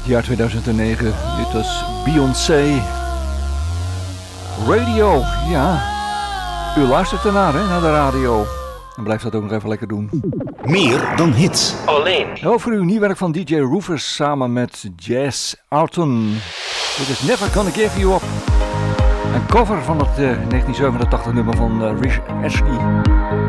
Jaar 2009, dit was Beyoncé. Radio, ja. U luistert ernaar, hè, naar de radio. En blijft dat ook nog even lekker doen. Meer dan hits. Alleen. Voor u nieuw werk van DJ Rufus samen met Jazz Arton. Dit is Never Gonna Give You Up. Een cover van het 1987 nummer van Rich Ashley.